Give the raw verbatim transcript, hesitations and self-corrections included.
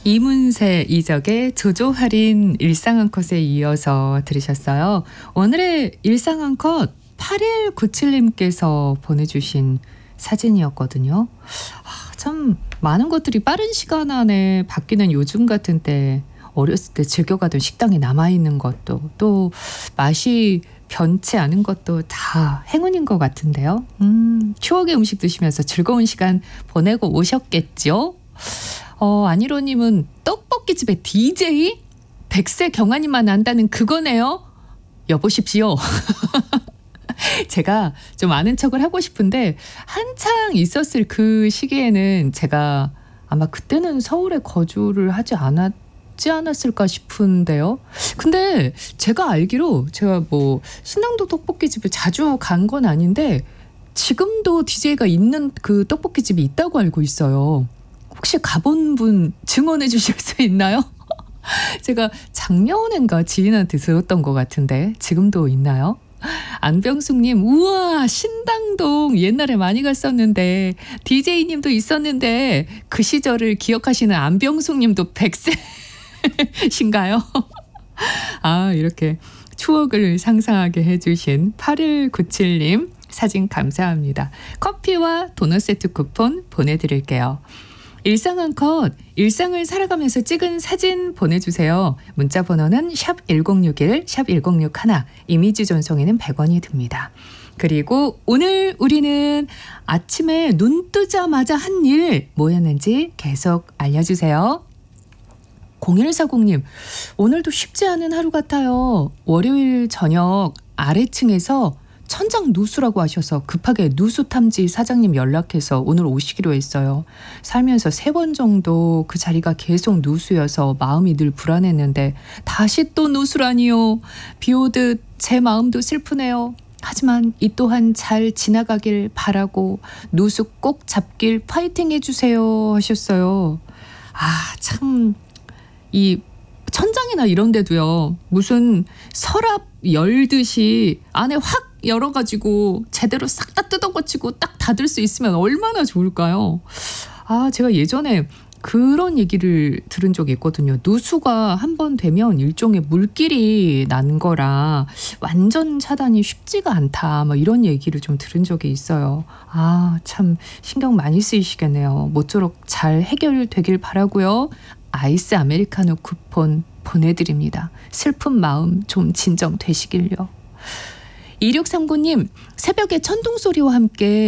이문세 이적의 조조할인 일상 한 컷에 이어서 들으셨어요. 오늘의 일상 한 컷 팔일구칠님께서 보내주신 사진이었거든요. 아, 참 많은 것들이 빠른 시간 안에 바뀌는 요즘 같은 때 어렸을 때 즐겨가던 식당이 남아있는 것도 또 맛이 변치 않은 것도 다 행운인 것 같은데요. 음, 추억의 음식 드시면서 즐거운 시간 보내고 오셨겠죠? 어, 안희로님은 떡볶이집의 디제이? 백세 경아님만 안다는 그거네요. 여보십시오. 제가 좀 아는 척을 하고 싶은데 한창 있었을 그 시기에는 제가 아마 그때는 서울에 거주를 하지 않았지 않았을까 싶은데요. 근데 제가 알기로 제가 뭐 신당동 떡볶이집에 자주 간 건 아닌데 지금도 디제이가 있는 그 떡볶이집이 있다고 알고 있어요. 혹시 가본 분 증언해 주실 수 있나요? 제가 작년인가 지인한테 들었던 것 같은데 지금도 있나요? 안병숙님, 우와 신당동 옛날에 많이 갔었는데 디제이님도 있었는데 그 시절을 기억하시는 안병숙님도 백세신가요? 아, 이렇게 추억을 상상하게 해주신 팔일구칠님 사진 감사합니다. 커피와 도넛 세트 쿠폰 보내드릴게요. 일상 한 컷, 일상을 살아가면서 찍은 사진 보내주세요. 문자 번호는 샵 일공육일, 샵 일공육일, 이미지 전송에는 백 원이 듭니다. 그리고 오늘 우리는 아침에 눈 뜨자마자 한 일 뭐였는지 계속 알려주세요. 공일사공님, 오늘도 쉽지 않은 하루 같아요. 월요일 저녁 아래층에서 천장 누수라고 하셔서 급하게 누수 탐지 사장님 연락해서 오늘 오시기로 했어요. 살면서 세 번 정도 그 자리가 계속 누수여서 마음이 늘 불안했는데 다시 또 누수라니요. 비 오듯 제 마음도 슬프네요. 하지만 이 또한 잘 지나가길 바라고 누수 꼭 잡길 파이팅 해주세요 하셨어요. 아, 참 이 천장이나 이런 데도요. 무슨 서랍 열듯이 안에 확 열어가지고 제대로 싹 다 뜯어고치고 딱 닫을 수 있으면 얼마나 좋을까요? 아, 제가 예전에 그런 얘기를 들은 적이 있거든요. 누수가 한 번 되면 일종의 물길이 난 거라 완전 차단이 쉽지가 않다. 뭐 이런 얘기를 좀 들은 적이 있어요. 아, 참 신경 많이 쓰이시겠네요. 모쪼록 잘 해결되길 바라고요. 아이스 아메리카노 쿠폰 보내드립니다. 슬픈 마음 좀 진정되시길요. 이육삼구님, 새벽에 천둥 소리와 함께